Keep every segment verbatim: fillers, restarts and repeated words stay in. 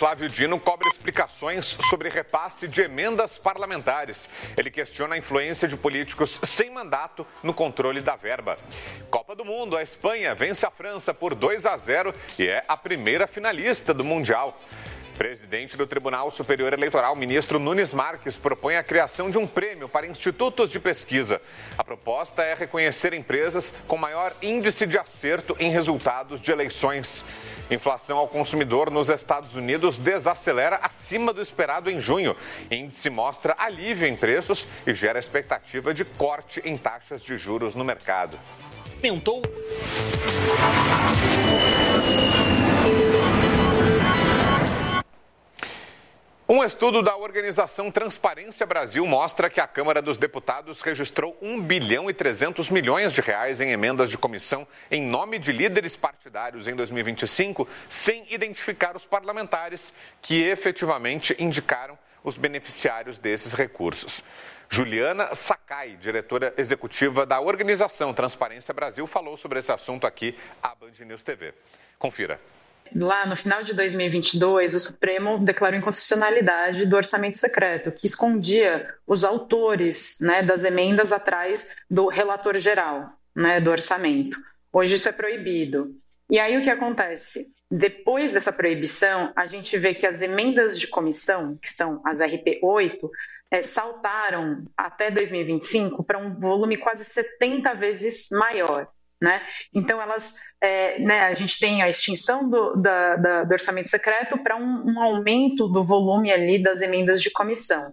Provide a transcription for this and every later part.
Flávio Dino cobra explicações sobre repasse de emendas parlamentares. Ele questiona a influência de políticos sem mandato no controle da verba. Copa do Mundo, a Espanha vence a França por dois a zero e é a primeira finalista do Mundial. Presidente do Tribunal Superior Eleitoral, ministro Nunes Marques, propõe a criação de um prêmio para institutos de pesquisa. A proposta é reconhecer empresas com maior índice de acerto em resultados de eleições. Inflação ao consumidor nos Estados Unidos desacelera acima do esperado em junho. Índice mostra alívio em preços e gera expectativa de corte em taxas de juros no mercado. Aumentou. Um estudo da organização Transparência Brasil mostra que a Câmara dos Deputados registrou um bilhão e trezentos milhões de reais em emendas de comissão em nome de líderes partidários em dois mil e vinte e cinco, sem identificar os parlamentares que efetivamente indicaram os beneficiários desses recursos. Juliana Sakai, diretora executiva da organização Transparência Brasil, falou sobre esse assunto aqui à Band News T V. Confira. Lá no final de dois mil e vinte e dois, o Supremo declarou inconstitucionalidade do orçamento secreto, que escondia os autores, né, das emendas atrás do relator geral, né, do orçamento. Hoje isso é proibido. E aí o que acontece? Depois dessa proibição, a gente vê que as emendas de comissão, que são as R P oito, é, saltaram até dois mil e vinte e cinco para um volume quase setenta vezes maior. Né? Então, elas, é, né, a gente tem a extinção do, da, da, do orçamento secreto para um, um aumento do volume ali das emendas de comissão.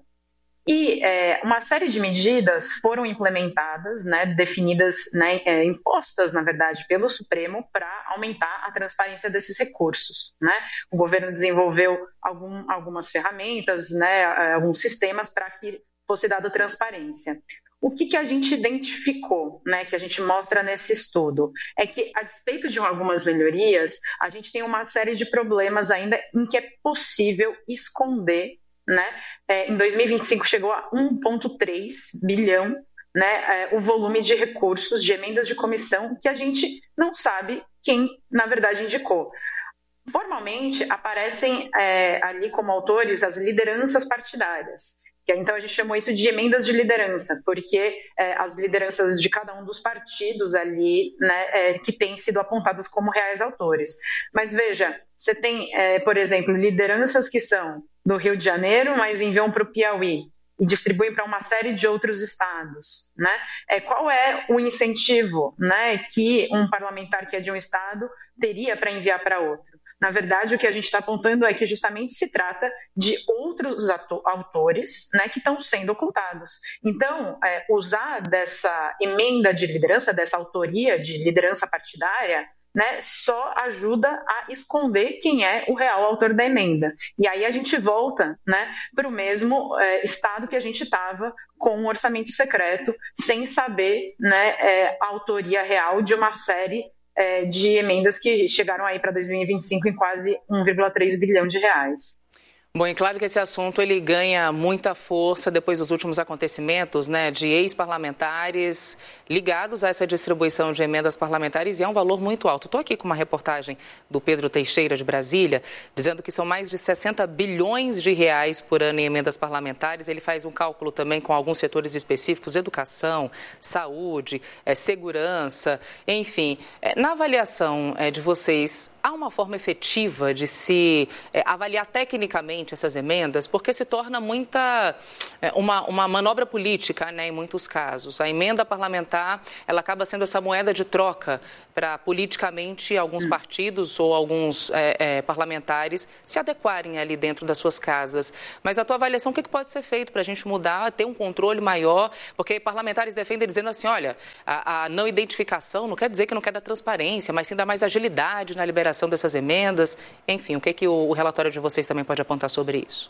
E é, uma série de medidas foram implementadas, né, definidas, né, é, impostas, na verdade, pelo Supremo para aumentar a transparência desses recursos. Né? O governo desenvolveu algum, algumas ferramentas, né, alguns sistemas para que fosse dada transparência. O que, que a gente identificou, né, que a gente mostra nesse estudo, é que, a despeito de algumas melhorias, a gente tem uma série de problemas ainda em que é possível esconder, né? É, em dois mil e vinte e cinco chegou a um vírgula três bilhão, né, é, o volume de recursos, de emendas de comissão, que a gente não sabe quem, na verdade, indicou. Formalmente, aparecem é, ali como autores as lideranças partidárias. Então, a gente chamou isso de emendas de liderança, porque é, as lideranças de cada um dos partidos ali, né, é, que têm sido apontadas como reais autores. Mas veja, você tem, é, por exemplo, lideranças que são do Rio de Janeiro, mas enviam para o Piauí e distribuem para uma série de outros estados. Né? É, qual é o incentivo, né, que um parlamentar que é de um estado teria para enviar para outro? Na verdade, o que a gente está apontando é que justamente se trata de outros autores, né, que estão sendo ocultados. Então, é, usar dessa emenda de liderança, dessa autoria de liderança partidária, né, só ajuda a esconder quem é o real autor da emenda. E aí a gente volta, né, para o mesmo é, estado que a gente estava com o orçamento secreto, sem saber, né, é, a autoria real de uma série de emendas que chegaram aí para dois mil e vinte e cinco em quase um vírgula três bilhão de reais. Bom, é claro que esse assunto ele ganha muita força depois dos últimos acontecimentos, né, de ex-parlamentares ligados a essa distribuição de emendas parlamentares, e é um valor muito alto. Estou aqui com uma reportagem do Pedro Teixeira, de Brasília, dizendo que são mais de sessenta bilhões de reais por ano em emendas parlamentares. Ele faz um cálculo também com alguns setores específicos, educação, saúde, é, segurança, enfim. É, na avaliação é, de vocês, há uma forma efetiva de se é, avaliar tecnicamente essas emendas, porque se torna muita uma, uma manobra política, né, em muitos casos. A emenda parlamentar, ela acaba sendo essa moeda de troca para politicamente alguns partidos ou alguns é, é, parlamentares se adequarem ali dentro das suas casas. Mas a tua avaliação, o que, que pode ser feito para a gente mudar, ter um controle maior? Porque parlamentares defendem dizendo assim, olha, a, a não identificação não quer dizer que não quer dar transparência, mas sim dar mais agilidade na liberação dessas emendas. Enfim, o que, que o, o relatório de vocês também pode apontar sobre isso?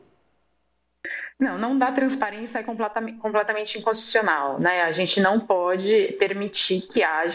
Não, não dá transparência é completamente, completamente inconstitucional, né? A gente não pode permitir que haja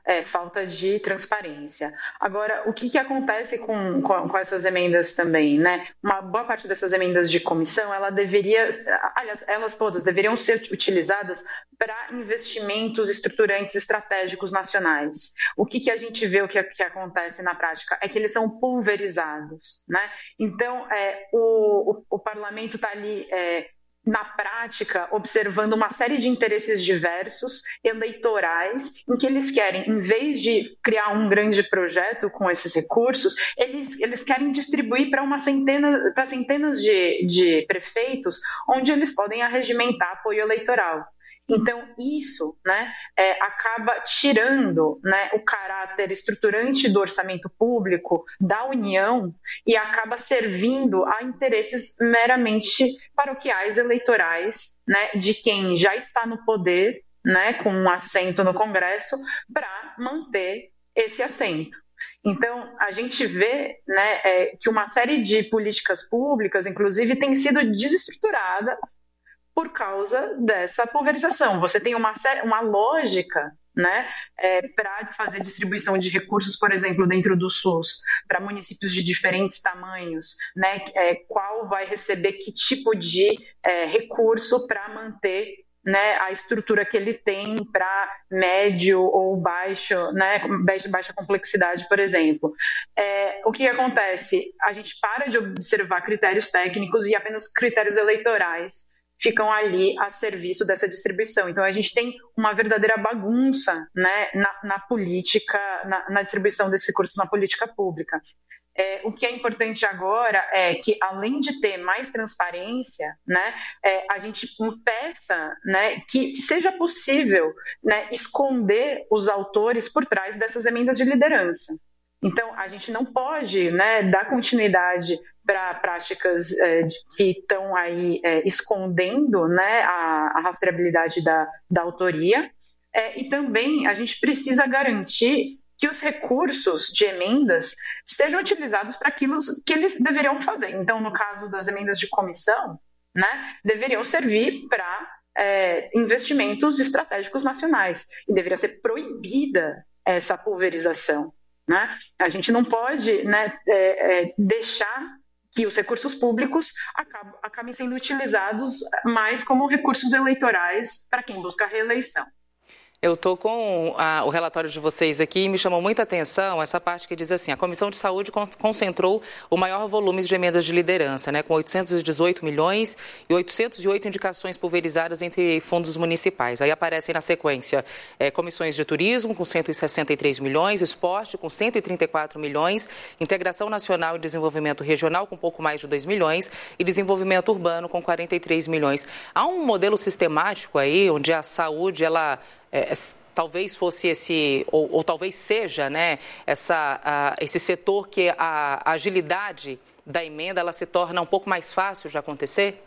é, falta de transparência. Agora, o que, que acontece com, com, com essas emendas também, né? Uma boa parte dessas emendas de comissão, ela deveria, aliás, elas todas deveriam ser utilizadas para investimentos estruturantes estratégicos nacionais. O que, que a gente vê, o que, que acontece na prática, é que eles são pulverizados, né? Então, é, o, o, o parlamento está ali... É, na prática, observando uma série de interesses diversos, eleitorais, em que eles querem, em vez de criar um grande projeto com esses recursos, eles, eles querem distribuir para uma centena, para centenas de, de prefeitos, onde eles podem arregimentar apoio eleitoral. Então, isso, né, é, acaba tirando, né, o caráter estruturante do orçamento público da União e acaba servindo a interesses meramente paroquiais eleitorais, né, de quem já está no poder, né, com um assento no Congresso, para manter esse assento. Então, a gente vê, né, é, que uma série de políticas públicas, inclusive, têm sido desestruturadas por causa dessa pulverização. Você tem uma, uma lógica, né, é, para fazer distribuição de recursos, por exemplo, dentro do SUS, para municípios de diferentes tamanhos, né, é, qual vai receber que tipo de é, recurso para manter, né, a estrutura que ele tem para médio ou baixo, né, baixa complexidade, por exemplo. É, o que acontece? A gente para de observar critérios técnicos e apenas critérios eleitorais ficam ali a serviço dessa distribuição. Então, a gente tem uma verdadeira bagunça, né, na, na política, na, na distribuição desse recurso na política pública. É, o que é importante agora é que, além de ter mais transparência, né, é, a gente peça, né, que seja possível, né, esconder os autores por trás dessas emendas de liderança. Então, a gente não pode, né, dar continuidade para práticas é, que estão aí é, escondendo, né, a, a rastreabilidade da, da autoria, é, e também a gente precisa garantir que os recursos de emendas sejam utilizados para aquilo que eles deveriam fazer. Então, no caso das emendas de comissão, né, deveriam servir para é, investimentos estratégicos nacionais, e deveria ser proibida essa pulverização. Né? A gente não pode, né, é, é, deixar que os recursos públicos acabem, acabem sendo utilizados mais como recursos eleitorais para quem busca a reeleição. Eu estou com a, o relatório de vocês aqui e me chamou muita atenção essa parte que diz assim: a Comissão de Saúde concentrou o maior volume de emendas de liderança, né, com oitocentos e dezoito milhões e oitocentas e oito indicações pulverizadas entre fundos municipais. Aí aparecem na sequência é, comissões de turismo com cento e sessenta e três milhões, esporte com cento e trinta e quatro milhões, integração nacional e desenvolvimento regional com pouco mais de dois milhões e desenvolvimento urbano com quarenta e três milhões. Há um modelo sistemático aí onde a saúde, ela... É, talvez fosse esse, ou, ou talvez seja, né, essa, a, esse setor que a, a agilidade da emenda ela se torna um pouco mais fácil de acontecer?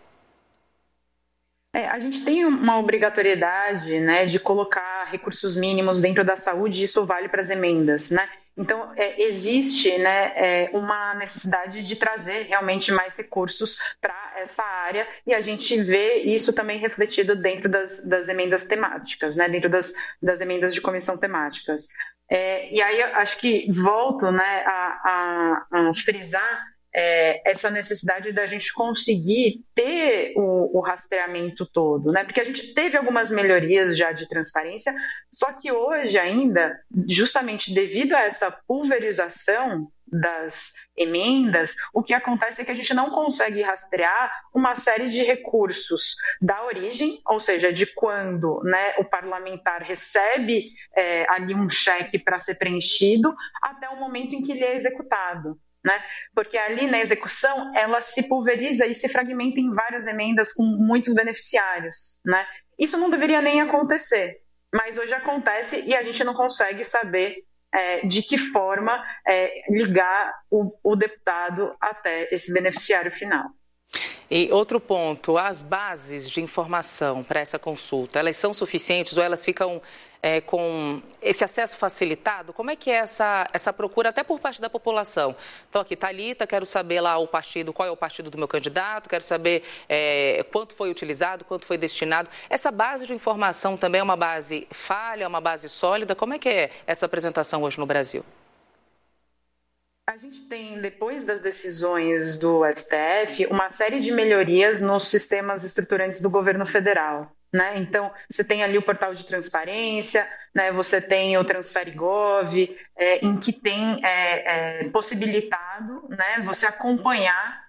É, a gente tem uma obrigatoriedade, né, de colocar recursos mínimos dentro da saúde, e isso vale para as emendas, né? Então, é, existe, né, é, uma necessidade de trazer realmente mais recursos para essa área, e a gente vê isso também refletido dentro das, das emendas temáticas, né, dentro das, das emendas de comissão temáticas. É, e aí, eu acho que volto, né, a, a, a frisar É, essa necessidade da gente conseguir ter o, o rastreamento todo, né? Porque a gente teve algumas melhorias já de transparência, só que hoje ainda, justamente devido a essa pulverização das emendas, o que acontece é que a gente não consegue rastrear uma série de recursos da origem, ou seja, de quando, né, o parlamentar recebe é, ali um cheque para ser preenchido, até o momento em que ele é executado. Né? Porque ali na execução ela se pulveriza e se fragmenta em várias emendas com muitos beneficiários, né? Isso não deveria nem acontecer, mas hoje acontece e a gente não consegue saber é, de que forma é, ligar o, o deputado até esse beneficiário final. E outro ponto, as bases de informação para essa consulta, elas são suficientes ou elas ficam é, com esse acesso facilitado? Como é que é essa, essa procura até por parte da população? Então aqui, Thalita, quero saber lá o partido, qual é o partido do meu candidato, quero saber é, quanto foi utilizado, quanto foi destinado. Essa base de informação também é uma base falha, é uma base sólida? Como é que é essa apresentação hoje no Brasil? A gente tem, depois das decisões do S T F, uma série de melhorias nos sistemas estruturantes do governo federal, né? Então, você tem ali o portal de transparência, né? Você tem o Transfere Gov, é, em que tem é, é, possibilitado, né, você acompanhar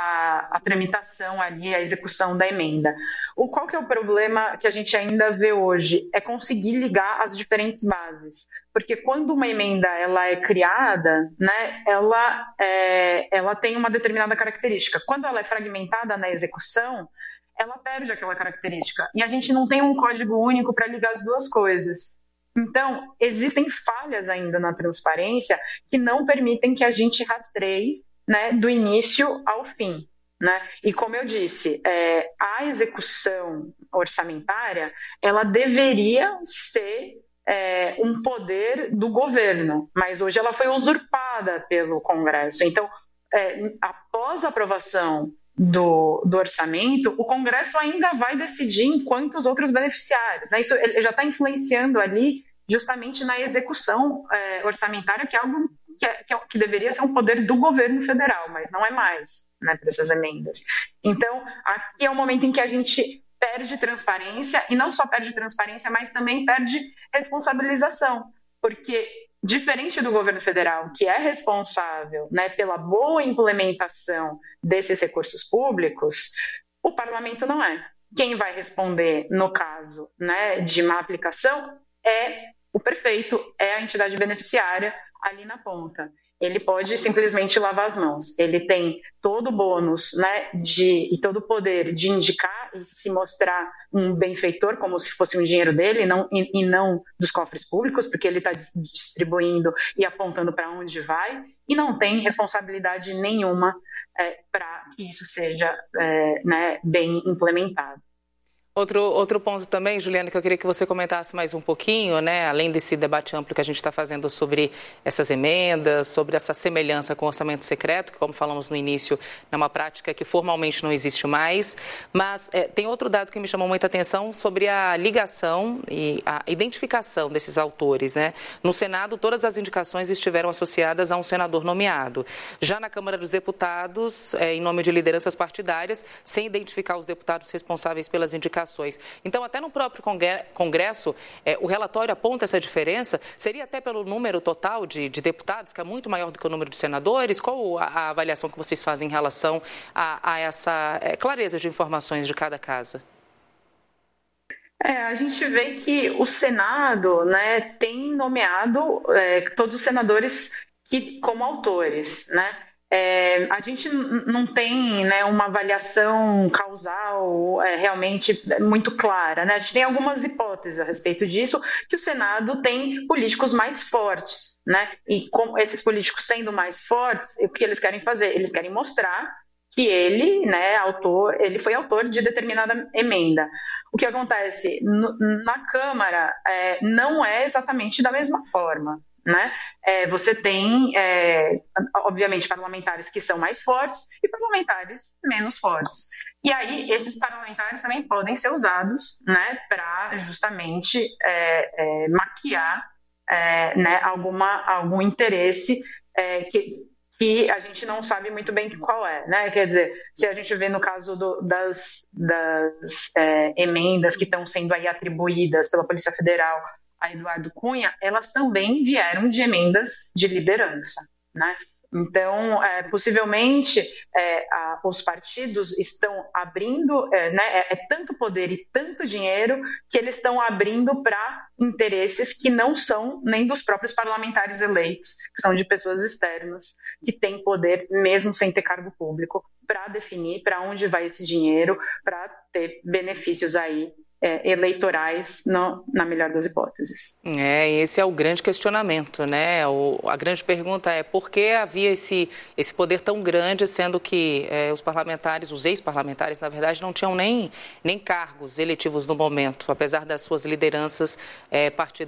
a, a tramitação ali, a execução da emenda. O, qual que é o problema que a gente ainda vê hoje? É conseguir ligar as diferentes bases. Porque quando uma emenda ela é criada, né, ela, é, ela tem uma determinada característica. Quando ela é fragmentada na execução, ela perde aquela característica. E a gente não tem um código único para ligar as duas coisas. Então, existem falhas ainda na transparência que não permitem que a gente rastreie, né, do início ao fim. Né? E como eu disse, é, a execução orçamentária ela deveria ser É, um poder do governo, mas hoje ela foi usurpada pelo Congresso. Então, é, após a aprovação do, do orçamento, o Congresso ainda vai decidir em quantos outros beneficiários. Né? Isso ele já está influenciando ali justamente na execução é, orçamentária, que é algo que, é, que, é, que deveria ser um poder do governo federal, mas não é mais, né, para essas emendas. Então, aqui é o momento em que a gente perde transparência, e não só perde transparência, mas também perde responsabilização, porque diferente do governo federal, que é responsável, né, pela boa implementação desses recursos públicos, o parlamento não é. Quem vai responder no caso, né, de má aplicação é o prefeito, é a entidade beneficiária ali na ponta. Ele pode simplesmente lavar as mãos. Ele tem todo o bônus, né, de, e todo o poder de indicar e se mostrar um benfeitor, como se fosse um dinheiro dele não, e, e não dos cofres públicos, porque ele está distribuindo e apontando para onde vai, e não tem responsabilidade nenhuma é, para que isso seja é, né, bem implementado. Outro, outro ponto também, Juliana, que eu queria que você comentasse mais um pouquinho, né? Além desse debate amplo que a gente está fazendo sobre essas emendas, sobre essa semelhança com o orçamento secreto, que, como falamos no início, é uma prática que formalmente não existe mais. Mas é, tem outro dado que me chamou muita atenção sobre a ligação e a identificação desses autores, né? No Senado, todas as indicações estiveram associadas a um senador nomeado. Já na Câmara dos Deputados, é, em nome de lideranças partidárias, sem identificar os deputados responsáveis pelas indicações. Então, até no próprio Congresso, é, o relatório aponta essa diferença. Seria até pelo número total de, de deputados, que é muito maior do que o número de senadores? Qual a, a avaliação que vocês fazem em relação a, a essa é, clareza de informações de cada casa? É, a gente vê que o Senado, né, tem nomeado é, todos os senadores que, como autores, né? É, a gente não tem, né, uma avaliação causal é, realmente muito clara, né? A gente tem algumas hipóteses a respeito disso, que o Senado tem políticos mais fortes, né? E com esses políticos sendo mais fortes, o que eles querem fazer? Eles querem mostrar que ele, né, autor, ele foi autor de determinada emenda. O que acontece no, na Câmara é, não é exatamente da mesma forma. Né? É, você tem, é, obviamente, parlamentares que são mais fortes e parlamentares menos fortes. E aí, esses parlamentares também podem ser usados, né, para justamente é, é, maquiar é, né, alguma, algum interesse é, que, que a gente não sabe muito bem qual é. Né? Quer dizer, se a gente vê no caso do, das, das é, emendas que estão sendo aí atribuídas pela Polícia Federal a Eduardo Cunha, elas também vieram de emendas de liderança, né? Então, é, possivelmente, é, a, os partidos estão abrindo, é, né, é, é tanto poder e tanto dinheiro que eles estão abrindo para interesses que não são nem dos próprios parlamentares eleitos, que são de pessoas externas, que têm poder, mesmo sem ter cargo público, para definir para onde vai esse dinheiro, para ter benefícios aí é, eleitorais, no, na melhor das hipóteses. É, esse é o grande questionamento, né? O, a grande pergunta é por que havia esse, esse poder tão grande, sendo que é, os parlamentares, os ex-parlamentares, na verdade, não tinham nem, nem cargos eletivos no momento, apesar das suas lideranças é, partidárias.